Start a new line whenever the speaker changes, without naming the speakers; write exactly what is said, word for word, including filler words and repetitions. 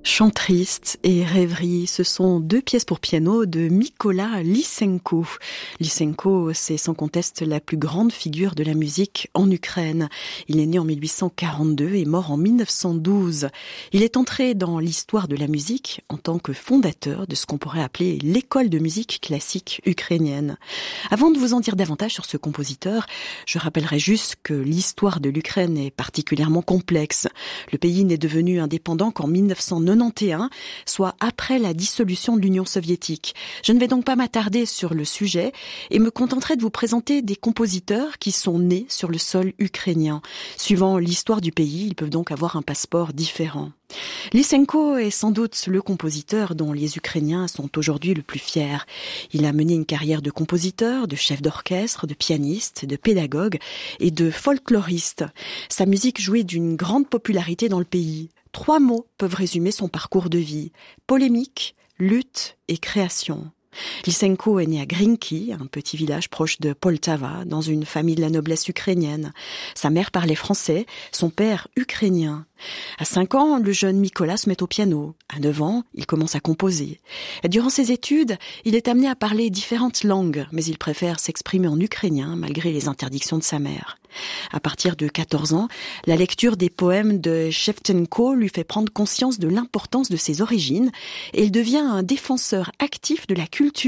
Chant triste et rêverie, ce sont deux pièces pour piano de Mykola Lysenko. Lysenko, c'est sans conteste la plus grande figure de la musique en Ukraine. Il est né en mille huit cent quarante-deux et mort en mille neuf cent douze. Il est entré dans l'histoire de la musique en tant que fondateur de ce qu'on pourrait appeler l'école de musique classique ukrainienne. Avant de vous en dire davantage sur ce compositeur, je rappellerai juste que l'histoire de l'Ukraine est particulièrement complexe. Le pays n'est devenu indépendant qu'en mille neuf cent quatre-vingt-onze, soit après la dissolution de l'Union soviétique. Je ne vais donc pas m'attarder sur le sujet et me contenterai de vous présenter des compositeurs qui sont nés sur le sol ukrainien. Suivant l'histoire du pays, ils peuvent donc avoir un passeport différent. Lysenko est sans doute le compositeur dont les Ukrainiens sont aujourd'hui le plus fiers. Il a mené une carrière de compositeur, de chef d'orchestre, de pianiste, de pédagogue et de folkloriste. Sa musique jouit d'une grande popularité dans le pays. Trois mots peuvent résumer son parcours de vie: polémique, lutte et création. Lysenko est né à Grinki, un petit village proche de Poltava, dans une famille de la noblesse ukrainienne. Sa mère parlait français, son père ukrainien. À cinq ans, le jeune Mykola se met au piano. À neuf ans, il commence à composer. Durant ses études, il est amené à parler différentes langues, mais il préfère s'exprimer en ukrainien malgré les interdictions de sa mère. À partir de quatorze ans, la lecture des poèmes de Shevchenko lui fait prendre conscience de l'importance de ses origines et il devient un défenseur actif de la culture